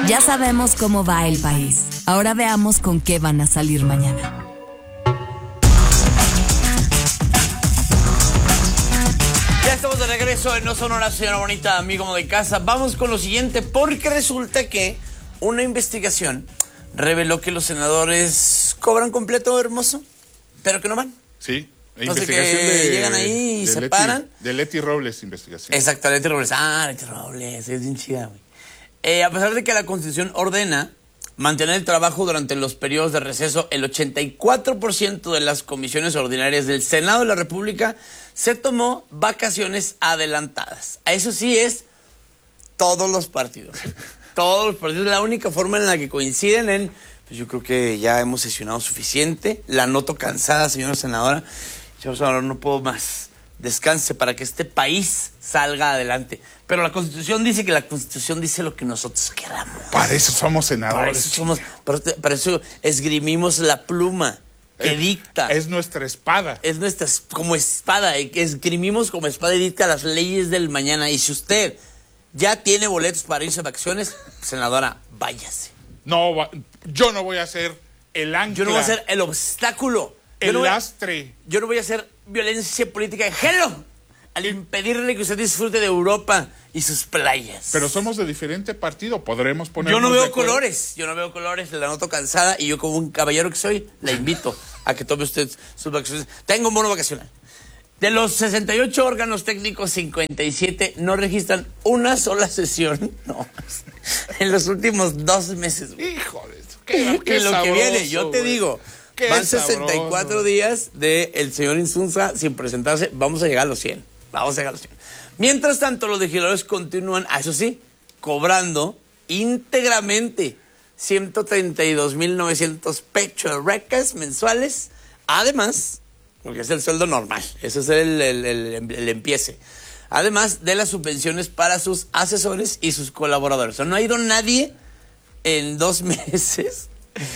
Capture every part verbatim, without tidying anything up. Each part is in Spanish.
Ya sabemos cómo va el país. Ahora veamos con qué van a salir mañana. Ya estamos de regreso en No Sonora, señora bonita, amigo de casa. Vamos con lo siguiente, porque resulta que una investigación reveló que los senadores cobran completo, hermoso, pero que no van. Sí. No sé, que de, llegan ahí y se Leti, paran. De Leti Robles, investigación. Exacto, Leti Robles. Ah, Leti Robles, es bien chida, güey. Eh, a pesar de que la Constitución ordena mantener el trabajo durante los periodos de receso, el ochenta y cuatro por ciento de las comisiones ordinarias del Senado de la República se tomó vacaciones adelantadas. Eso sí es todos los partidos. Todos los partidos. Es la única forma en la que coinciden en... Pues yo creo que ya hemos sesionado suficiente. La noto cansada, señora senadora. Señor senador, no puedo más. Descanse para que este país salga adelante. Pero la Constitución dice que la Constitución dice lo que nosotros queramos. Para eso somos senadores. Para eso somos, para, para eso esgrimimos la pluma que es, dicta. Es nuestra espada. Es nuestra, como espada, esgrimimos como espada y dicta las leyes del mañana. Y si usted ya tiene boletos para irse a vacaciones, senadora, váyase. No, yo no voy a ser el ancla. Yo no voy a ser el obstáculo. El no lastre. A, yo no voy a hacer violencia política de género al impedirle que usted disfrute de Europa y sus playas. Pero somos de diferente partido, podremos poner. Yo no veo colores, yo no veo colores, la noto cansada y yo como un caballero que soy, la invito a que tome usted sus vacaciones. Tengo un bono vacacional. De los sesenta y ocho órganos técnicos, cincuenta y siete no registran una sola sesión, no, en los últimos dos meses. Híjole, qué, qué y lo sabroso, que viene, yo te güey. digo, Qué van sesenta y cuatro sabroso. días de el señor Insunza sin presentarse, vamos a llegar a los cien, vamos a llegar a los cien. Mientras tanto, los legisladores continúan, eso sí, cobrando íntegramente ciento treinta y dos mil novecientos pechorrecas mensuales, además... porque es el sueldo normal, ese es el, el, el, el empiece. Además de las subvenciones para sus asesores y sus colaboradores. O sea, no ha ido nadie en dos meses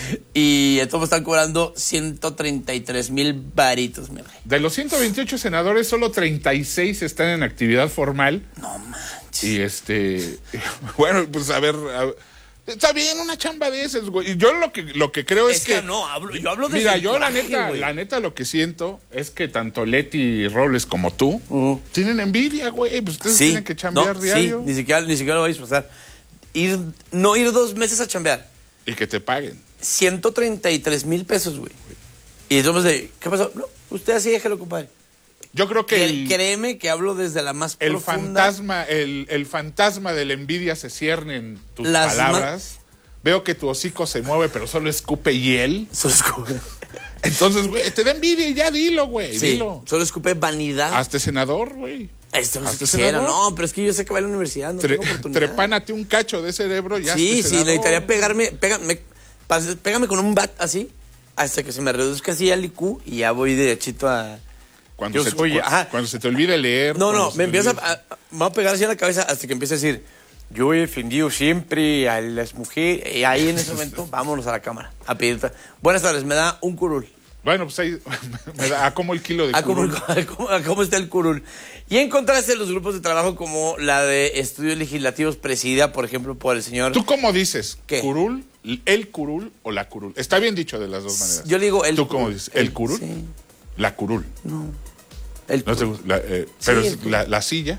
y todos están cobrando ciento treinta y tres mil varitos. Mi rey. De los ciento veintiocho senadores, solo treinta y seis están en actividad formal. No manches. Y este, bueno, pues a ver... A ver está bien una chamba de esas, güey. Y yo lo que lo que creo es, es que, que no, hablo, yo hablo de mira, yo coraje, la neta, güey. la neta lo que siento es que tanto Leti Robles como tú uh-huh. tienen envidia, güey. Pues ustedes sí, tienen que chambear no, diario. Sí, ni siquiera, ni siquiera lo voy a disfrutar. Ir, no ir dos meses a chambear. Y que te paguen. ciento treinta y tres mil pesos, güey. Y entonces, de, ¿qué pasó? No, usted así déjelo, compadre. Yo creo que el, créeme que hablo desde la más el profunda. fantasma, el, el fantasma de la envidia se cierne en tus Las palabras. Veo que tu hocico se mueve, pero solo escupe hiel. Solo escupe. Entonces, güey, te da envidia y ya dilo, güey. Sí, dilo. solo escupe vanidad. Hazte senador, güey. Esto no quisiera, no, pero es que yo sé que va a la universidad, no Tre tengo oportunidad. Trepánate un cacho de cerebro y ya. Sí, sí, necesitaría pegarme, pégame, pégame con un bat así, hasta que se me reduzca así al I Q y ya voy derechito a... Cuando, yo se, soy, cuando, ajá. cuando se te olvide leer. No, no, me empieza olvide... a, a... Me va a pegar así en la cabeza hasta que empiece a decir... Yo he defendido siempre a las mujeres. Y ahí en ese momento, vámonos a la cámara a pedir. Buenas tardes, me da un curul. Bueno, pues ahí me da a cómo el kilo de a curul. Cómo, a, cómo, a cómo está el curul. Y en contraste, los grupos de trabajo como la de estudios legislativos presidida, por ejemplo, por el señor... ¿Tú cómo dices? ¿Qué? ¿Curul? ¿El curul o la curul? Está bien dicho de las dos maneras. Yo le digo el ¿Tú curul. cómo dices? ¿El, ¿El curul? Sí. La curul. No. El no curul. te, la, eh, pero sí, la, la silla.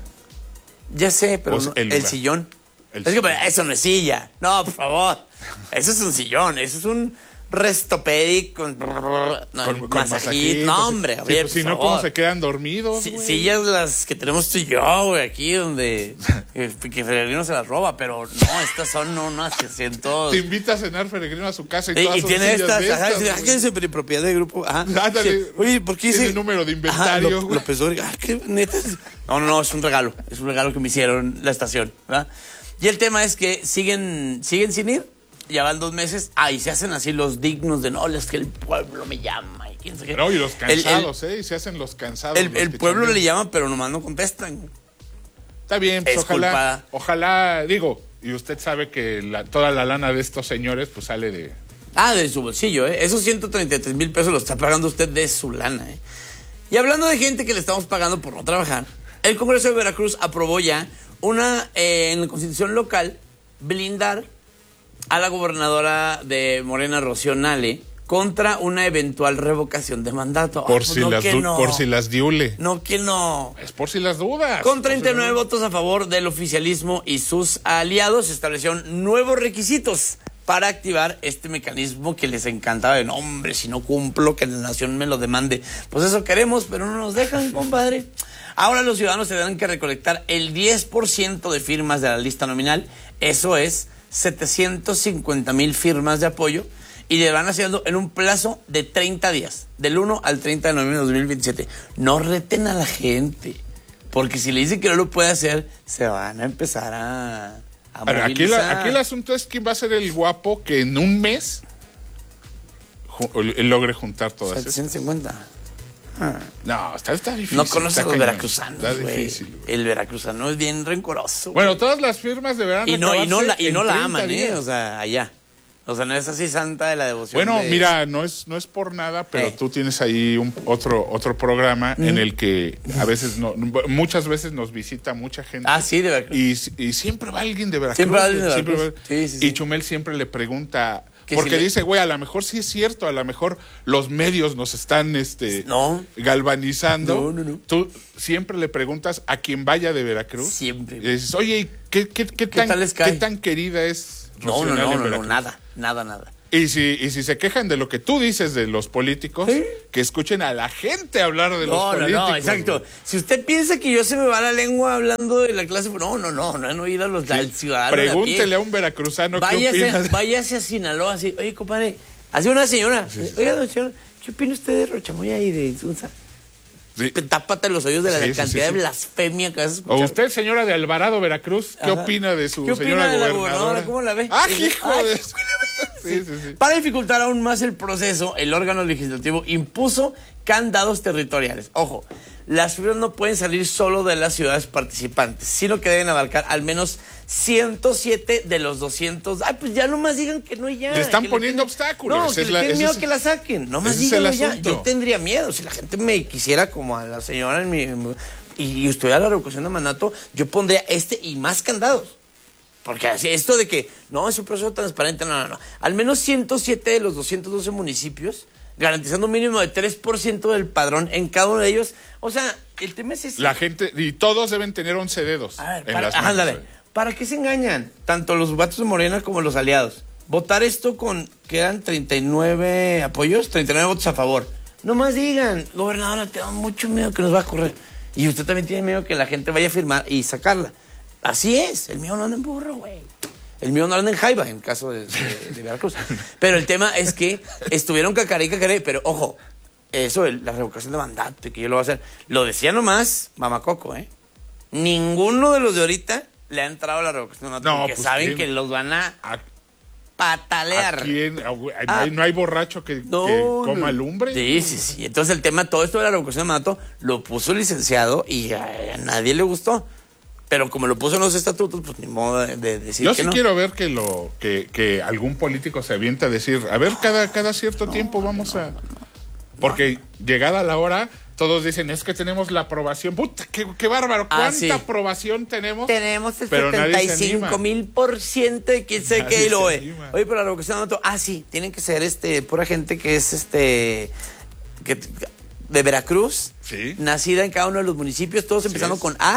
Ya sé, pero no, el, el sillón. El es que pero eso no es silla. No, por favor. Eso es un sillón. Eso es un restopedic con, no, con, con masajito. No, hombre. Sí, oye, pues, si no, ¿cómo se quedan dormidos? Sí, sillas las que tenemos tú y yo, güey, aquí donde que, que Peregrino se las roba, pero no, estas son unas que siento. Te invita a cenar Peregrino a su casa y, y, todas y son tiene sillas estas, de ajá, estas, ajá, que es en propiedad del grupo. Ajá. Ándale. Sí. Oye, ¿por qué tiene ese número de inventario? Ajá, López Dóriga. Ah, qué neta. No, no, no, es un regalo. Es un regalo que me hicieron la estación, ¿verdad? Y el tema es que siguen, siguen sin ir. Ya van dos meses. Ah, y se hacen así los dignos de no, es que el pueblo me llama. Y quién sabe qué. No, y los cansados, el, el, ¿eh? Y se hacen los cansados. El, los el pueblo le llama, pero nomás no contestan. Está bien, pues es ojalá. Culpada. Ojalá, digo, y usted sabe que la, toda la lana de estos señores, pues sale de. Ah, de su bolsillo, ¿eh? Esos ciento treinta y tres mil pesos los está pagando usted de su lana, ¿eh? Y hablando de gente que le estamos pagando por no trabajar, el Congreso de Veracruz aprobó ya una, eh, en la Constitución local, blindar a la gobernadora de Morena, Rocío Nale, contra una eventual revocación de mandato. Por, oh, si, no, las que no. por si las diule. No, que no. Es por si las dudas. Con treinta y nueve votos a favor del oficialismo y sus aliados, se establecieron nuevos requisitos para activar este mecanismo que les encantaba. De, no, hombre, si no cumplo, que la nación me lo demande. Pues eso queremos, pero no nos dejan, compadre. Ahora los ciudadanos tendrán que recolectar el diez por ciento de firmas de la lista nominal. Eso es setecientos cincuenta mil firmas de apoyo. Y le van haciendo en un plazo de treinta días, del uno al treinta de noviembre de dos mil veintisiete. No reten a la gente, porque si le dicen que no lo puede hacer, se van a empezar a, a Pero aquí, la, aquí el asunto es quién va a ser el guapo que en un mes ju logre juntar todas esas. setecientos cincuenta. Ah. No, está, está difícil. No conoces a los cañón. veracruzanos, Está güey. difícil. Güey. El veracruzano es bien rencoroso. Bueno, todas las firmas deberán y no, y no la, y no la aman, días. ¿eh? O sea, allá. O sea, no es así santa de la devoción. Bueno, de... mira, no es no es por nada, pero eh. tú tienes ahí un, otro otro programa mm. en el que a veces, no, muchas veces nos visita mucha gente. Ah, sí, de Veracruz. Y, y siempre va alguien de Veracruz. Siempre va alguien de Veracruz. Veracruz. Sí, sí, sí. Y Chumel siempre le pregunta, porque si le... dice, güey, a lo mejor sí es cierto, a lo mejor los medios nos están este no. galvanizando. No, no, no. Tú siempre le preguntas a quien vaya de Veracruz. Siempre. Y dices, oye, ¿qué, qué, qué, ¿Qué tan, tal les cae? ¿qué tan querida es No, no, no, no, no, no, nada, nada, nada. Y si, y si se quejan de lo que tú dices de los políticos, ¿sí? Que escuchen a la gente hablar de no, los políticos. No, no, exacto. Güey. Si usted piensa que yo se me va la lengua hablando de la clase, no, no, no, no han oído a los sí. al ciudadano. Pregúntele a, a un veracruzano váyase, qué opina. Váyase a Sinaloa, así, oye, compadre, hace una señora, sí, sí. Oiga, señora, ¿qué opina usted de Rochamoya y de Insunza? Sí. Tápate los oídos de la sí, cantidad sí, sí, de blasfemia que vas a escuchar. O usted, señora de Alvarado, Veracruz, ¿qué Ajá. opina de su ¿Qué señora opina de la gobernadora? gobernadora? ¿Cómo la ve? ¡Ah, hijo Ay, de...! sí. Sí, sí, sí. Para dificultar aún más el proceso, el órgano legislativo impuso candados territoriales. Ojo, las firmas no pueden salir solo de las ciudades participantes, sino que deben abarcar al menos ciento siete de los doscientos. Ay, pues ya nomás digan que no y ya. Le están que poniendo le obstáculos. No, que le tienen miedo es, que la saquen. Nomás díganlo ya. Yo tendría miedo. Si la gente me quisiera como a la señora en mi, en mi, y, y estuviera la revocación de mandato, yo pondría este y más candados. Porque así, esto de que no es un proceso transparente, no, no, no. Al menos ciento siete de los doscientos doce municipios, garantizando un mínimo de tres por ciento del padrón en cada uno de ellos. O sea, el tema es ese. La gente, y todos deben tener once dedos. A ver, en para, las manos, ándale. ¿Para qué se engañan? Tanto los vatos de Morena como los aliados. Votar esto con, quedan treinta y nueve apoyos, treinta y nueve votos a favor. Nomás digan, gobernadora, tengo mucho miedo que nos va a correr. Y usted también tiene miedo que la gente vaya a firmar y sacarla. Así es, el mío no anda en burro, güey. El mío no anda en jaiba, en caso de, de, de Veracruz. Pero el tema es que estuvieron cacaré y cacaré, pero ojo, eso, la revocación de mandato, que yo lo voy a hacer, lo decía nomás Mamacoco, ¿eh? Ninguno de los de ahorita le ha entrado a la revocación de mandato, no, porque pues saben ¿quién? Que los van a, a patalear. ¿A quién? ¿A, ¿No hay borracho que, no, que coma lumbre? Sí, sí, sí. Entonces el tema, todo esto de la revocación de mandato, lo puso el licenciado y a, a nadie le gustó. Pero como lo puso en los estatutos, pues ni modo de, de decir Yo que sí no. quiero ver que lo que, que algún político se avienta a decir, a ver, cada, cada cierto no, tiempo vamos a... Porque no. llegada la hora, todos dicen, es que tenemos la aprobación. ¡Puta, qué, qué bárbaro! ¿Cuánta ah, sí. aprobación tenemos? Tenemos el setenta y cinco mil por ciento de quien sé que lo ve. Oye, pero la revocación de mandato, ah, sí, tienen que ser este pura gente que es este... Que, de Veracruz, sí. Nacida en cada uno de los municipios, todos sí empezando es. Con A.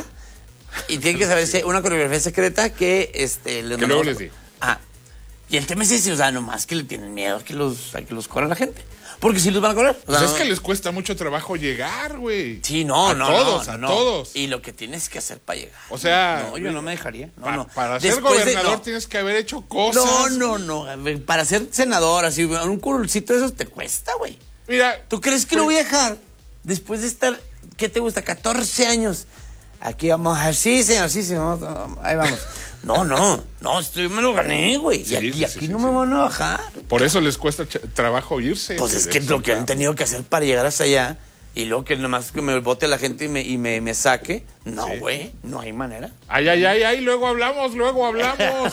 Y tiene que saberse sí. una coreografía secreta que este le que luego les digo. Ah. Y el tema es ese, o sea, nomás que le tienen miedo a que los, a que los corra la gente. Porque si los van a correr. O sea, pues no, es que les cuesta mucho trabajo llegar, güey. Sí, no, a no. Todos, no, a no. todos. Y lo que tienes que hacer para llegar. O sea. No, yo no me dejaría. No, pa, no. Para ser Después gobernador de, no. tienes que haber hecho cosas. No, no, no. Para ser senador, así, un curulcito de esos te cuesta, güey. Mira. ¿Tú crees que pues, lo voy a dejar? Después de estar, ¿qué te gusta? catorce años. Aquí vamos a ver, sí, señor, sí, señor, ahí vamos. No, no, no, estoy, me lo gané, güey. Sí, y aquí, sí, aquí sí, no sí, me sí. van a bajar. Por eso les cuesta trabajo irse. Pues es que es lo que han tenido que hacer para llegar hasta allá. Y luego que nomás que me vote la gente y me, y me, me saque. No, güey, sí. no hay manera. Ay, ay, ay, ay, luego hablamos, luego hablamos.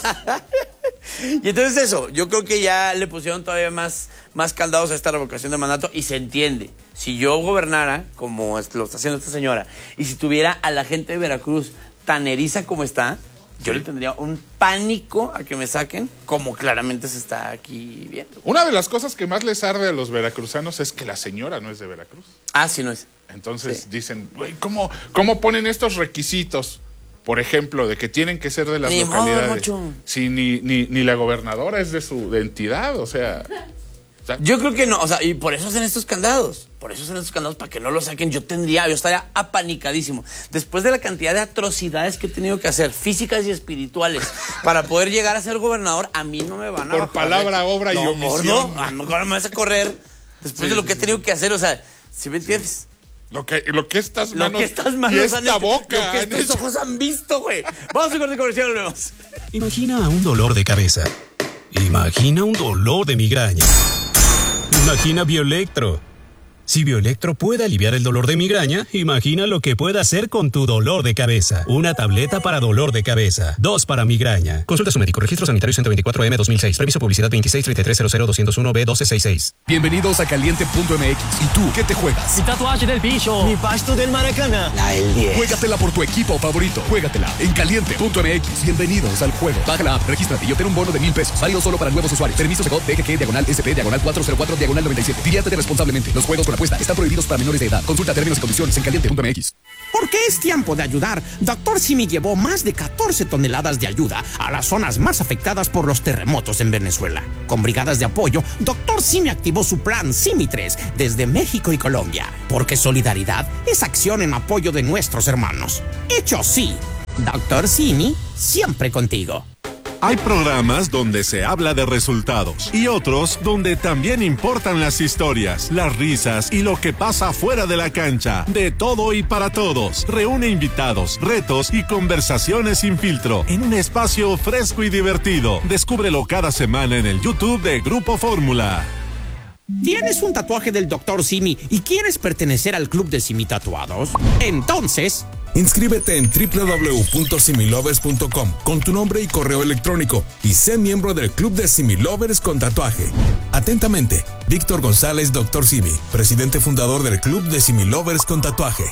Y entonces eso, yo creo que ya le pusieron todavía más, más caldados a esta revocación de mandato y se entiende. Si yo gobernara, como lo está haciendo esta señora, y si tuviera a la gente de Veracruz tan eriza como está, Yo le tendría un pánico a que me saquen, como claramente se está aquí viendo. Una de las cosas que más les arde a los veracruzanos es que la señora no es de Veracruz. Ah, sí, no es. Entonces sí. dicen, güey, ¿cómo, ¿cómo ponen estos requisitos? Por ejemplo, de que tienen que ser de las ni localidades. Modo, si ni, ni, ni la gobernadora es de su de entidad, o sea, o sea... Yo creo que no, o sea, y por eso hacen estos candados. Por eso hacen estos candados, para que no lo saquen. Yo tendría, yo estaría apanicadísimo. Después de la cantidad de atrocidades que he tenido que hacer, físicas y espirituales, para poder llegar a ser gobernador, a mí no me van a Por bajar, palabra, ¿eh? obra no, y omisión. No, a lo mejor me vas a correr después Sí, de lo que he tenido sí. que hacer, o sea, ¿sí me entiendes? Lo que, lo que estas Lo manos, que estas manos y esta han hecho, boca lo que han estos hecho. ojos han visto, güey. Vamos a corte comercial, volvemos. Imagina un dolor de cabeza. Imagina un dolor de migraña. Imagina Bioelectro. Si Bioelectro puede aliviar el dolor de migraña, imagina lo que puede hacer con tu dolor de cabeza. Una tableta para dolor de cabeza. Dos para migraña. Consulta a su médico. Registro sanitario ciento veinticuatro M dos mil seis. Previso publicidad veintiséis treinta y tres cero cero doscientos uno B doce sesenta y seis. Bienvenidos a Caliente punto M X. ¿Y tú qué te juegas? Mi tatuaje del bicho. Mi pasto del Maracana. La del diez. Juégatela por tu equipo favorito. Juégatela en Caliente punto M X. Bienvenidos al juego. Baja la app, regístrate y obtén un bono de mil pesos. Válido solo para nuevos usuarios. Permiso Segov D G G diagonal S P diagonal cuatro cero cuatro diagonal noventa y siete. Diviértete responsablemente. Los juegos con apuesta están prohibidos para menores de edad. Consulta términos y condiciones en Caliente punto M X. Porque es tiempo de ayudar. Doctor Simi llevó más de catorce toneladas de ayuda a las zonas más afectadas por los terremotos en Venezuela. Con brigadas de apoyo, Doctor Simi activó su plan Simi tres desde México y Colombia. Porque solidaridad es acción en apoyo de nuestros hermanos. Hecho sí. Doctor Simi, siempre contigo. Hay programas donde se habla de resultados y otros donde también importan las historias, las risas y lo que pasa fuera de la cancha. De todo y para todos. Reúne invitados, retos y conversaciones sin filtro en un espacio fresco y divertido. Descúbrelo cada semana en el YouTube de Grupo Fórmula. ¿Tienes un tatuaje del Doctor Simi y quieres pertenecer al club de Simi Tatuados? Entonces... inscríbete en doble u doble u doble u punto similovers punto com con tu nombre y correo electrónico y sé miembro del club de Similovers con tatuaje. Atentamente, Víctor González, Doctor Simi, presidente fundador del club de Similovers con tatuaje.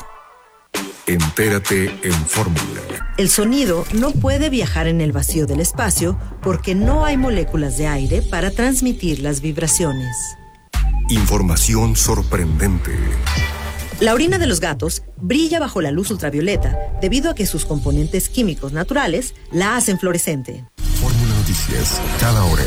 Entérate en Fórmula. El sonido no puede viajar en el vacío del espacio porque no hay moléculas de aire para transmitir las vibraciones. Información sorprendente. La orina de los gatos brilla bajo la luz ultravioleta debido a que sus componentes químicos naturales la hacen fluorescente. Fórmula Noticias, cada hora.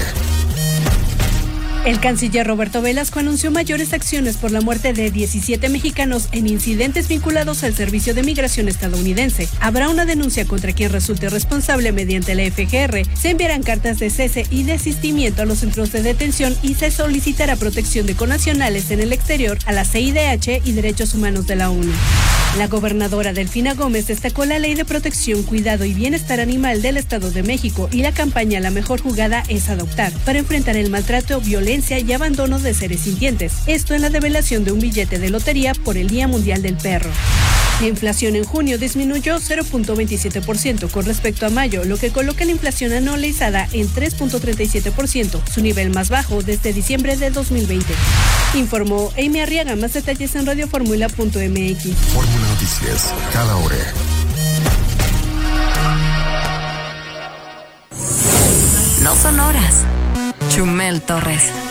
El canciller Roberto Velasco anunció mayores acciones por la muerte de diecisiete mexicanos en incidentes vinculados al Servicio de Migración estadounidense. Habrá una denuncia contra quien resulte responsable mediante la F G R. Se enviarán cartas de cese y desistimiento a los centros de detención y se solicitará protección de connacionales en el exterior a la C I D H y Derechos Humanos de la ONU. La gobernadora Delfina Gómez destacó la Ley de Protección, Cuidado y Bienestar Animal del Estado de México y la campaña La Mejor Jugada es Adoptar para enfrentar el maltrato, violencia y abandono de seres sintientes. Esto en la develación de un billete de lotería por el Día Mundial del Perro. La inflación en junio disminuyó cero punto veintisiete por ciento con respecto a mayo, lo que coloca la inflación anualizada en tres punto treinta y siete por ciento, su nivel más bajo desde diciembre de dos mil veinte. Informó Amy Arriaga. Más detalles en radio fórmula punto m x. Fórmula Noticias, cada hora. No son horas. Chumel Torres.